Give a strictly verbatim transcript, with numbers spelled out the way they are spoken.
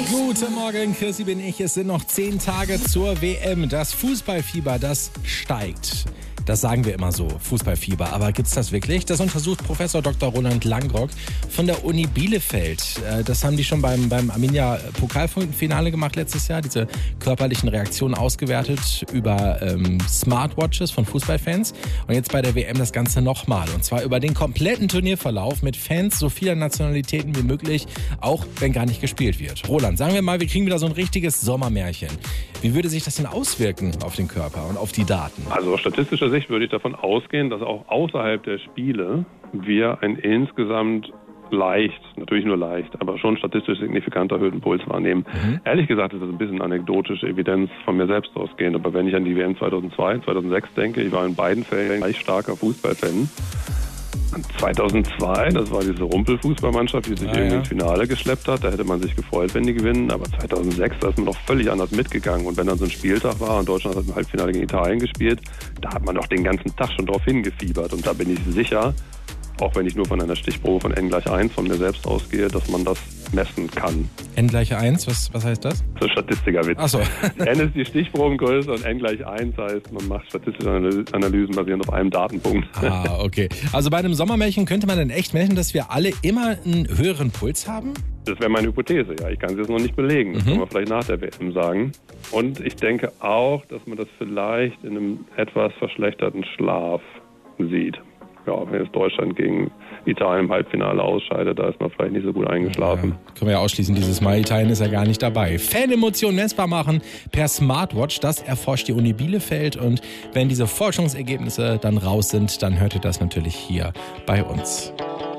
Guten Morgen, Chrissy bin ich. Es sind noch zehn Tage zur W M. Das Fußballfieber, das steigt. Das sagen wir immer so, Fußballfieber. Aber gibt's das wirklich? Das untersucht Professor Doktor Roland Langrock von der Uni Bielefeld. Das haben die schon beim, beim Arminia-Pokalfinale gemacht letztes Jahr. Diese körperlichen Reaktionen ausgewertet über ähm, Smartwatches von Fußballfans. Und jetzt bei der W M das Ganze nochmal. Und zwar über den kompletten Turnierverlauf mit Fans so vieler Nationalitäten wie möglich, auch wenn gar nicht gespielt wird. Roland, sagen wir mal, wir kriegen wieder so ein richtiges Sommermärchen. Wie würde sich das denn auswirken auf den Körper und auf die Daten? Also aus statistischer Sicht würde ich davon ausgehen, dass auch außerhalb der Spiele wir ein insgesamt leicht, natürlich nur leicht, aber schon statistisch signifikant erhöhten Puls wahrnehmen. Mhm. Ehrlich gesagt ist das ein bisschen anekdotische Evidenz von mir selbst ausgehend, aber wenn ich an die W M zweitausendzwei, zweitausendsechs denke, ich war in beiden Fällen gleich starker Fußballfan. zweitausendzwei, das war diese Rumpelfußballmannschaft, die sich ah, irgendwie ja. ins Finale geschleppt hat. Da hätte man sich gefreut, wenn die gewinnen. Aber zweitausendsechs, da ist man doch völlig anders mitgegangen. Und wenn dann so ein Spieltag war und Deutschland hat im Halbfinale gegen Italien gespielt, da hat man doch den ganzen Tag schon drauf hingefiebert. Und da bin ich sicher, auch wenn ich nur von einer Stichprobe von n gleich eins von mir selbst ausgehe, dass man das messen kann. n gleich eins, was, was heißt das? Das ist Statistikerwitz. Ach so. N ist die Stichprobengröße und n gleich eins heißt, man macht statistische Analysen basierend auf einem Datenpunkt. Ah, okay. Also bei einem Sommermärchen könnte man dann echt messen, dass wir alle immer einen höheren Puls haben? Das wäre meine Hypothese, ja. Ich kann es jetzt noch nicht belegen. Das mhm. können wir vielleicht nach der W M sagen. Und ich denke auch, dass man das vielleicht in einem etwas verschlechterten Schlaf sieht. Ja, wenn jetzt Deutschland gegen Italien im Halbfinale ausscheidet, da ist man vielleicht nicht so gut eingeschlafen. Ja, können wir ja ausschließen, dieses Mal. Italien ist ja gar nicht dabei. Fanemotionen messbar machen per Smartwatch, das erforscht die Uni Bielefeld. Und wenn diese Forschungsergebnisse dann raus sind, dann hört ihr das natürlich hier bei uns.